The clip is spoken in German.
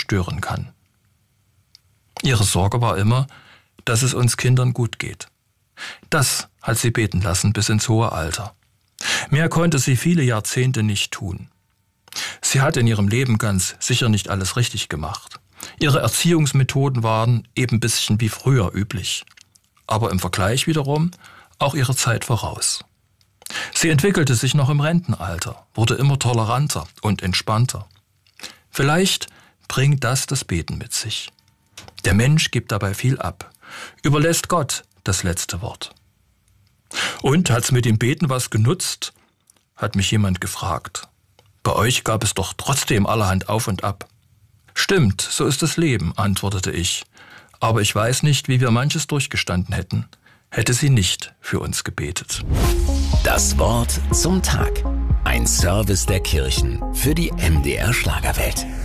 zerstören kann. Ihre Sorge war immer, dass es uns Kindern gut geht. Das hat sie beten lassen bis ins hohe Alter. Mehr konnte sie viele Jahrzehnte nicht tun. Sie hat in ihrem Leben ganz sicher nicht alles richtig gemacht. Ihre Erziehungsmethoden waren eben ein bisschen wie früher üblich. Aber im Vergleich wiederum auch ihrer Zeit voraus. Sie entwickelte sich noch im Rentenalter, wurde immer toleranter und entspannter. Vielleicht bringt das Beten mit sich. Der Mensch gibt dabei viel ab, überlässt Gott das letzte Wort. Und hat's mit dem Beten was genutzt? Hat mich jemand gefragt. Bei euch gab es doch trotzdem allerhand Auf und Ab. Stimmt, so ist das Leben, antwortete ich. Aber ich weiß nicht, wie wir manches durchgestanden hätten, hätte sie nicht für uns gebetet. Das Wort zum Tag. Ein Service der Kirchen für die MDR Schlagerwelt.